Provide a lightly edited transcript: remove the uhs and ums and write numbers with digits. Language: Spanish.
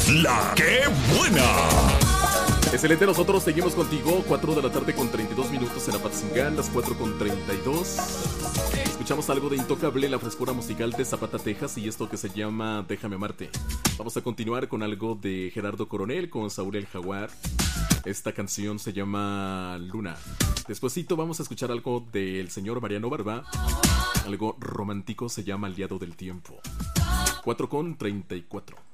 La que buena. Excelente, nosotros seguimos contigo. 4 de la tarde con 32 minutos en Apatzingán, las 4 con 32. Escuchamos algo de Intocable, la frescura musical de Zapata, Texas, y esto que se llama Déjame amarte. Vamos a continuar con algo de Gerardo Coronel con Saúl el Jaguar. Esta canción se llama Luna. Despuesito vamos a escuchar algo del señor Mariano Barba. Algo romántico, se llama Aliado del Tiempo. 4 con 34.